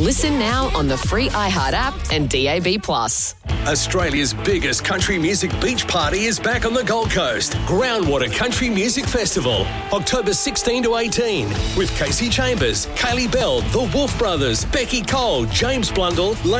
Listen now on the free iHeart app and DAB+. Australia's biggest country music beach party is back on the Gold Coast. Groundwater Country Music Festival, October 16 to 18, with Casey Chambers, Kaylee Bell, the Wolf Brothers, Becky Cole, James Blundell,